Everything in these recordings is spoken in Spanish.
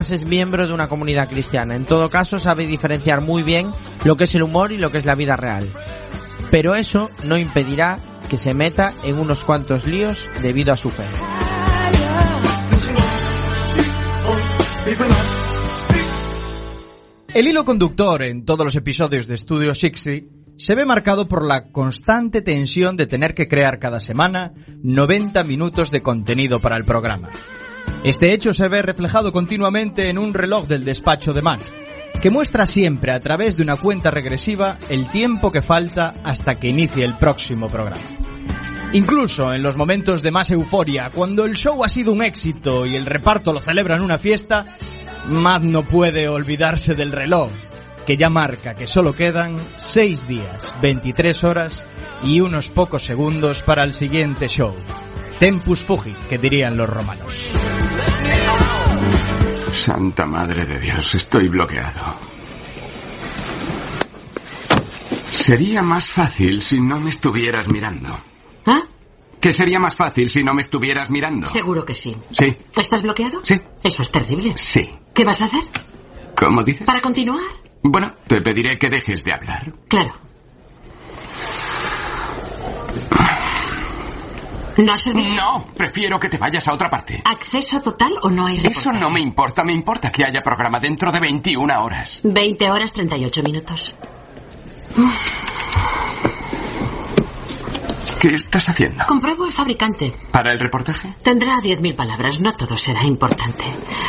es miembro de una comunidad cristiana. En todo caso, sabe diferenciar muy bien lo que es el humor y lo que es la vida real. Pero eso no impedirá que se meta en unos cuantos líos debido a su fe. El hilo conductor en todos los episodios de Studio 60 se ve marcado por la constante tensión de tener que crear cada semana 90 minutos de contenido para el programa. Este hecho se ve reflejado continuamente en un reloj del despacho de Matt, que muestra siempre a través de una cuenta regresiva el tiempo que falta hasta que inicie el próximo programa. Incluso en los momentos de más euforia, cuando el show ha sido un éxito y el reparto lo celebra en una fiesta, Matt no puede olvidarse del reloj, que ya marca que solo quedan 6 días, 23 horas y unos pocos segundos para el siguiente show. Tempus fugit, que dirían los romanos. Santa Madre de Dios, estoy bloqueado. Sería más fácil si no me estuvieras mirando. ¿Ah? ¿Qué sería más fácil si no me estuvieras mirando? Seguro que sí. Sí. ¿Estás bloqueado? Sí. Eso es terrible. Sí. ¿Qué vas a hacer? ¿Cómo dices? ¿Para continuar? Bueno, te pediré que dejes de hablar. Claro. ¿No ha servido? No, prefiero que te vayas a otra parte. ¿Acceso total o no hay reportaje? Eso no me importa. Me importa que haya programa dentro de 21 horas. 20 horas 38 minutos. ¿Qué estás haciendo? Compruebo el fabricante. ¿Para el reportaje? Tendrá 10.000 palabras. No todo será importante.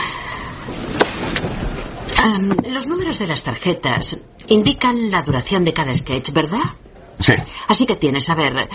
Los números de las tarjetas indican la duración de cada sketch, ¿verdad? Sí. Así que tienes, a ver,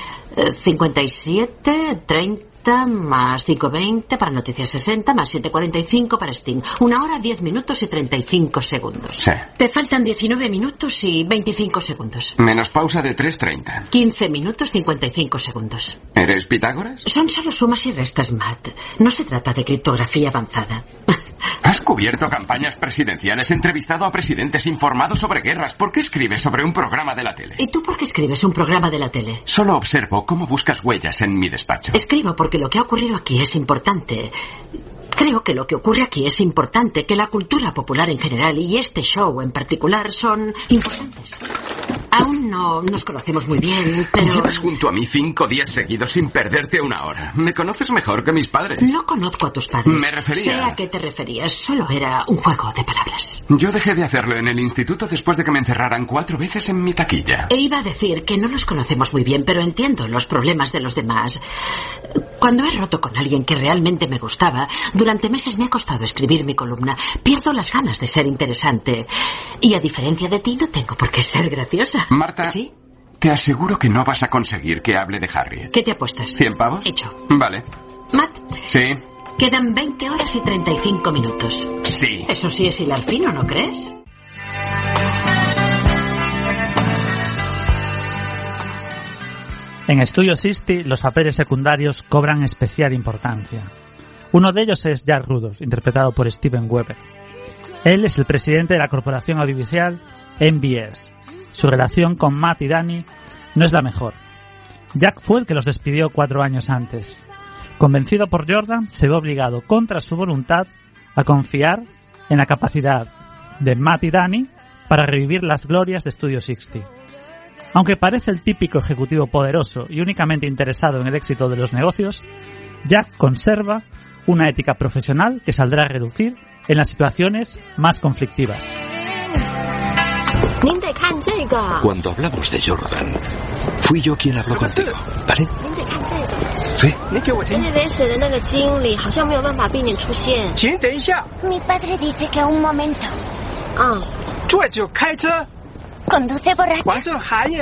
57, 30, más 5:20 para Noticias 60, más 7:45 para Sting. 1 hora, 10 minutos y 35 segundos. Sí. Te faltan 19 minutos y 25 segundos. Menos pausa de 3:30. 15 minutos, 55 segundos. ¿Eres Pitágoras? Son solo sumas y restas, Matt. No se trata de criptografía avanzada. Has cubierto campañas presidenciales, entrevistado a presidentes, informado sobre guerras. ¿Por qué escribes sobre un programa de la tele? ¿Y tú por qué escribes un programa de la tele? Solo observo cómo buscas huellas en mi despacho. Escribo porque lo que ha ocurrido aquí es importante. Creo que lo que ocurre aquí es importante, que la cultura popular en general y este show en particular son importantes. Aún no nos conocemos muy bien, pero... Llevas junto a mí 5 días seguidos sin perderte una hora. Me conoces mejor que mis padres. No conozco a tus padres. Me refería... Sé a qué te referías. Solo era un juego de palabras. Yo dejé de hacerlo en el instituto después de que me encerraran 4 veces en mi taquilla. E iba a decir que no nos conocemos muy bien, pero entiendo los problemas de los demás. Cuando he roto con alguien que realmente me gustaba, durante meses me ha costado escribir mi columna. Pierdo las ganas de ser interesante. Y a diferencia de ti, no tengo por qué ser graciosa. Marta, ¿Sí? Te aseguro que no vas a conseguir que hable de Harriet. ¿Qué te apuestas? ¿100 pavos? Hecho. Vale. Matt. Sí. Quedan 20 horas y 35 minutos. Sí. Eso sí es hilar fino, ¿no crees? En Studio 60, los papeles secundarios cobran especial importancia. Uno de ellos es Jack Rudolph, interpretado por Steven Weber. Él es el presidente de la corporación audiovisual NBS. Su relación con Matt y Danny no es la mejor. Jack fue el que los despidió 4 años antes. Convencido por Jordan, se ve obligado contra su voluntad a confiar en la capacidad de Matt y Danny para revivir las glorias de Studio 60. Aunque parece el típico ejecutivo poderoso y únicamente interesado en el éxito de los negocios, Jack conserva una ética profesional que saldrá a relucir en las situaciones más conflictivas. Cuando hablamos de Jordan, fui yo quien habló contigo, ¿vale? Sí. Mi padre dice que un momento. Conduce borracha.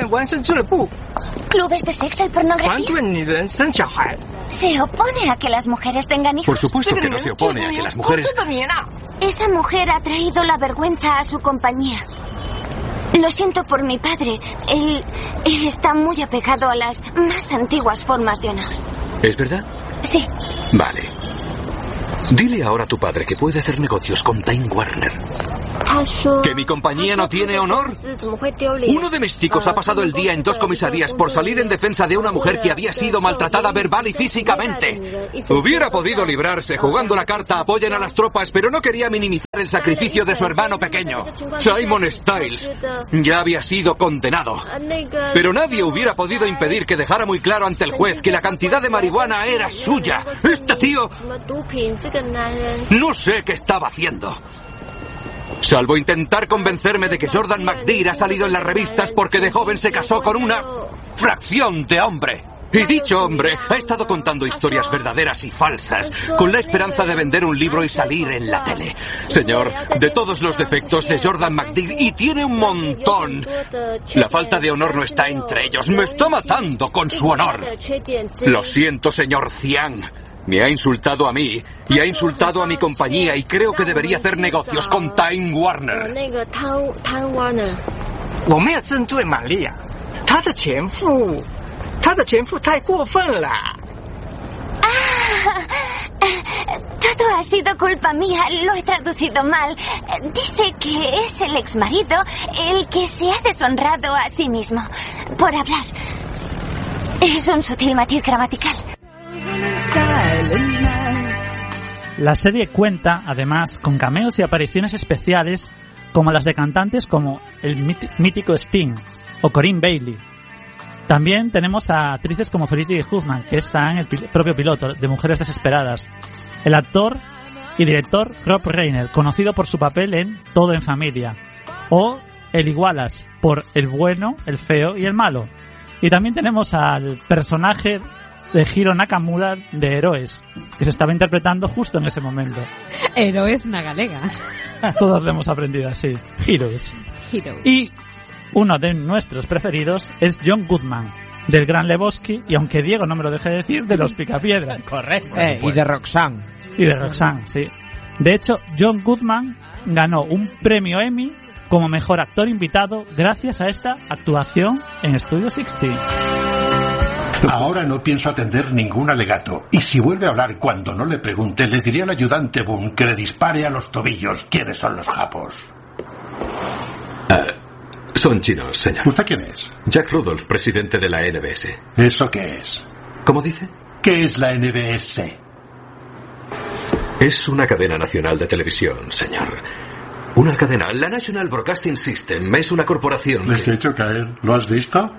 Clubes de sexo y pornografía. Se opone a que las mujeres tengan hijos. Por supuesto que no se opone a que las mujeres... Esa mujer ha traído la vergüenza a su compañía. Lo siento por mi padre. Él está muy apegado a las más antiguas formas de honor. ¿Es verdad? Sí. Vale. Dile ahora a tu padre que puede hacer negocios con Time Warner. ¿Que mi compañía no tiene honor? Uno de mis chicos ha pasado el día en 2 comisarías por salir en defensa de una mujer que había sido maltratada verbal y físicamente. Hubiera podido librarse jugando la carta apoyen a las tropas, pero no quería minimizar el sacrificio de su hermano pequeño. Simon Styles ya había sido condenado. Pero nadie hubiera podido impedir que dejara muy claro ante el juez que la cantidad de marihuana era suya. Este tío no sé qué estaba haciendo. Salvo intentar convencerme de que Jordan McDear ha salido en las revistas porque de joven se casó con una fracción de hombre. Y dicho hombre ha estado contando historias verdaderas y falsas con la esperanza de vender un libro y salir en la tele. Señor, de todos los defectos de Jordan McDear, y tiene un montón, la falta de honor no está entre ellos. Me está matando con su honor. Lo siento, señor Cian. Me ha insultado a mí y ha insultado a mi compañía y creo que debería hacer negocios con Time Warner. Todo ha sido culpa mía, lo he traducido mal. Dice que es el exmarido el que se ha deshonrado a sí mismo por hablar. Es un sutil matiz gramatical. La serie cuenta, además, con cameos y apariciones especiales como las de cantantes como el mítico Sting o Corinne Bailey. También tenemos a actrices como Felicity Huffman, que está en el propio piloto de Mujeres Desesperadas. El actor y director Rob Reiner, conocido por su papel en Todo en Familia. O el Wallace, por El Bueno, El Feo y El Malo. Y también tenemos al personaje de Hiro Nakamura de Heroes, que se estaba interpretando justo en ese momento. Heroes na galega. Todos lo hemos aprendido así. Heroes. Y uno de nuestros preferidos es John Goodman, del Gran Lebowski, y aunque Diego no me lo deje decir, de Los Picapiedra. Correcto. Y de Roxanne. Y de Roxanne, sí. De hecho, John Goodman ganó un premio Emmy como mejor actor invitado gracias a esta actuación en Studio 60. Ahora no pienso atender ningún alegato. Y si vuelve a hablar cuando no le pregunte, le diré al ayudante Boone que le dispare a los tobillos. ¿Quiénes son los japos? Son chinos, señor. ¿Usted quién es? Jack Rudolph, presidente de la NBS. ¿Eso qué es? ¿Cómo dice? ¿Qué es la NBS? Es una cadena nacional de televisión, señor. Una cadena. La National Broadcasting System es una corporación. ¿Les he hecho caer? ¿Lo has visto?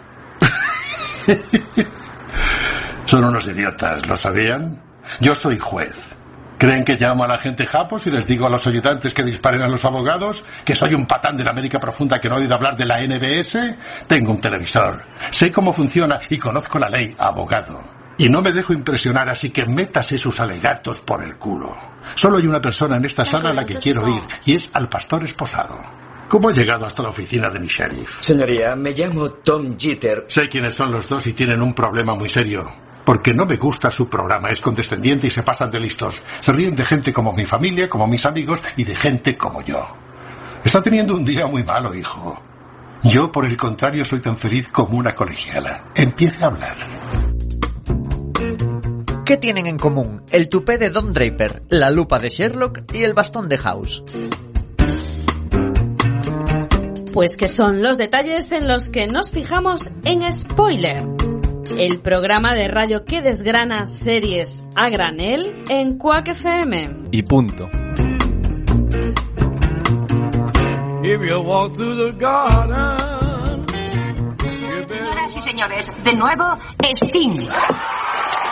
Son unos idiotas, ¿lo sabían? Yo soy juez. ¿Creen que llamo a la gente japos y les digo a los ayudantes que disparen a los abogados? ¿Que soy un patán de la América profunda que no ha oído hablar de la NBS? Tengo un televisor. Sé cómo funciona y conozco la ley, abogado. Y no me dejo impresionar, así que métase sus alegatos por el culo. Solo hay una persona en esta sala a la que quiero ir, y es al pastor esposado. ¿Cómo ha llegado hasta la oficina de mi sheriff? Señoría, me llamo Tom Jeter. Sé quiénes son los dos y tienen un problema muy serio. Porque no me gusta su programa, es condescendiente y se pasan de listos. Se ríen de gente como mi familia, como mis amigos y de gente como yo. Está teniendo un día muy malo, hijo. Yo, por el contrario, soy tan feliz como una colegiala. Empiece a hablar. ¿Qué tienen en común el tupé de Don Draper, la lupa de Sherlock y el bastón de House? Pues que son los detalles en los que nos fijamos en Spoiler, el programa de radio que desgrana series a granel en Quack FM. Y punto. Señoras y señores, de nuevo, Sting.